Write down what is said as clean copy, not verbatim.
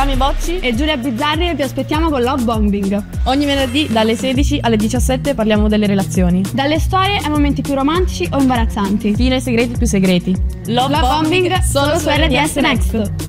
Sami Bocci e Giulia Bizzarri, e vi aspettiamo con Love Bombing. ogni venerdì dalle 16 alle 17 parliamo delle relazioni. Dalle storie ai momenti più romantici o imbarazzanti. Fino ai segreti più segreti. Love Bombing solo su RDS Next.